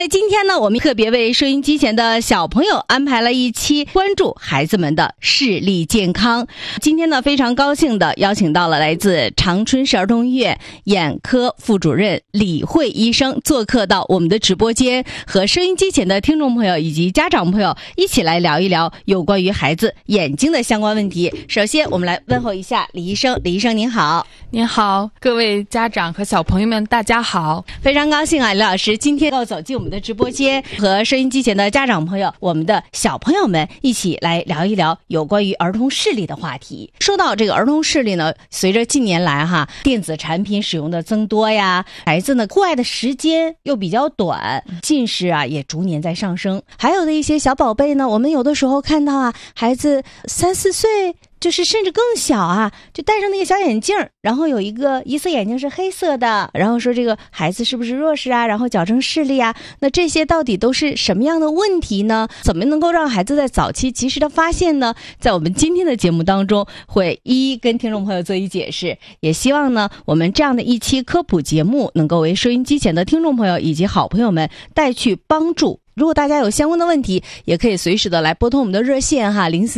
今天呢，我们特别为收音机前的小朋友安排了一期关注孩子们的视力健康。今天呢，非常高兴的邀请到了来自长春市儿童医院眼科副主任李慧医生做客到我们的直播间，和收音机前的听众朋友以及家长朋友一起来聊一聊有关于孩子眼睛的相关问题。首先，我们来问候一下李医生。李医生您好。 您好，各位家长和小朋友们，大家好。 非常高兴啊，李老师今天要走进我们的直播间，和收音机前的家长朋友、我们的小朋友们一起来聊一聊有关于儿童视力的话题。说到这个儿童视力呢，随着近年来电子产品使用的增多呀，孩子呢户外的时间又比较短，近视也逐年在上升。还有的一些小宝贝呢，我们有的时候看到孩子3、4岁。就是甚至更小就戴上那个小眼镜，然后有一个一侧眼睛是黑色的，然后说这个孩子是不是弱视然后矫正视力那这些到底都是什么样的问题呢？怎么能够让孩子在早期及时的发现呢？在我们今天的节目当中会一一跟听众朋友做一解释，也希望呢我们这样的一期科普节目能够为收音机前的听众朋友以及好朋友们带去帮助。如果大家有相关的问题，也可以随时的来拨通我们的热线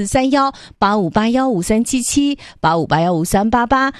0431-8581-5377 8581-5388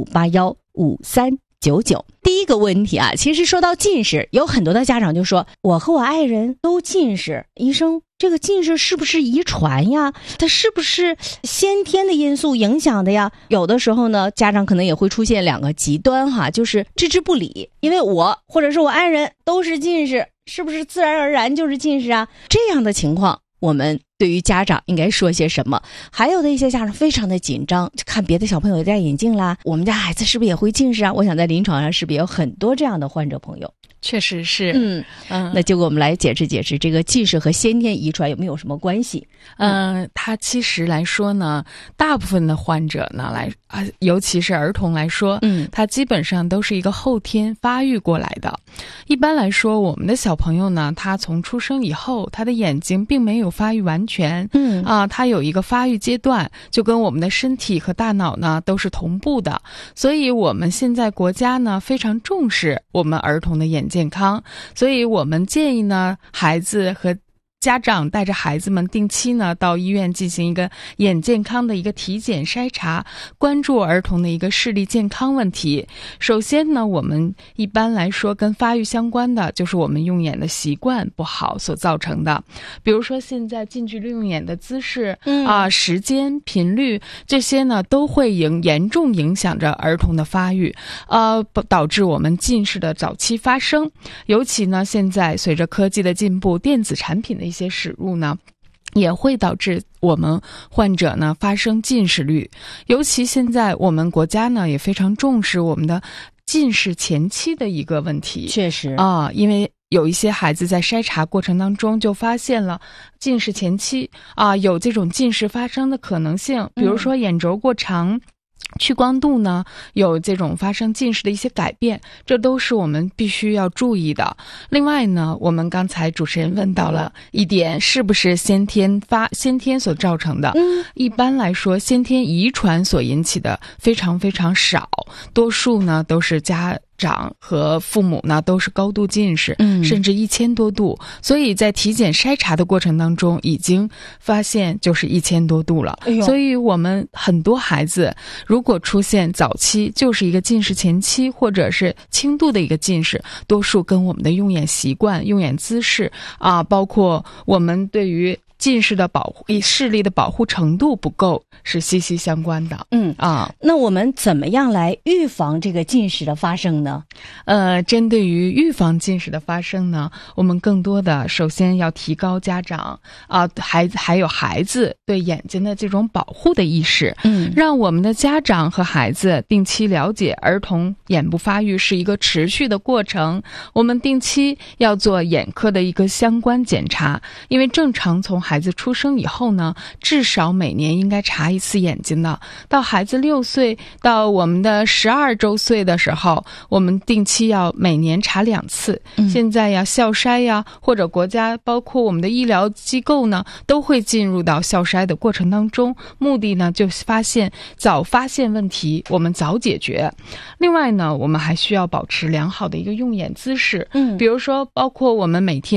8581-5399。第一个问题其实说到近视，有很多的家长就说，我和我爱人都近视，医生，这个近视是不是遗传呀？它是不是先天的因素影响的呀？有的时候呢，家长可能也会出现两个极端就是置之不理，因为我或者是我爱人都是近视，是不是自然而然就是近视这样的情况，我们对于家长应该说些什么？还有的一些家长非常的紧张，看别的小朋友戴眼镜啦，我们家孩子是不是也会近视我想在临床上是不是也有很多这样的患者朋友？ 确实是。 那就给我们来解释解释，这个近视和先天遗传有没有什么关系？ 它其实来说呢，大部分的患者呢尤其是儿童来说，它基本上都是一个后天发育过来的。一般来说，我们的小朋友呢，他从出生以后，他的眼睛并没有发育完全，他有一个发育阶段，就跟我们的身体和大脑呢都是同步的。所以我们现在国家呢非常重视我们儿童的眼健康，所以我们建议呢，孩子和家长带着孩子们定期呢到医院进行一个眼健康的一个体检筛查，关注儿童的一个视力健康问题。首先呢，我们一般来说跟发育相关的就是我们用眼的习惯不好所造成的，比如说现在近距离用眼的姿势时间、频率，这些呢都会严重影响着儿童的发育，导致我们近视的早期发生。尤其呢，现在随着科技的进步，电子产品的一些使入呢，也会导致我们患者呢发生近视率。尤其现在我们国家呢也非常重视我们的近视前期的一个问题。 确实因为有一些孩子在筛查过程当中就发现了近视前期有这种近视发生的可能性，比如说眼轴过长，屈光度呢有这种发生近视的一些改变，这都是我们必须要注意的。另外呢，我们刚才主持人问到了一点，是不是先天所造成的？一般来说，先天遗传所引起的非常非常少，多数呢都是家长和父母呢都是高度近视，甚至1000多度，所以在体检筛查的过程当中已经发现就是1000多度了。所以我们很多孩子如果出现早期就是一个近视前期或者是轻度的一个近视，多数跟我们的用眼习惯、用眼姿势包括我们对于近视的视力的保护程度不够是息息相关的。 那我们怎么样来预防这个近视的发生呢？ 针对于预防近视的发生呢，我们更多的首先要提高家长还有孩子对眼睛的这种保护的意识，让我们的家长和孩子定期了解儿童眼部发育是一个持续的过程，我们定期要做眼科的一个相关检查，因为正常从孩子出生以后呢，至少每年应该查一次眼睛的。到孩子6岁到我们的12周岁的时候，我们定期要每年查2次。现在呀，校筛呀，或者国家包括我们的医疗机构呢，都会进入到校筛的过程当中，目的呢就是早发现问题，我们早解决。另外呢，我们还需要保持良好的一个用眼姿势，比如说包括我们每天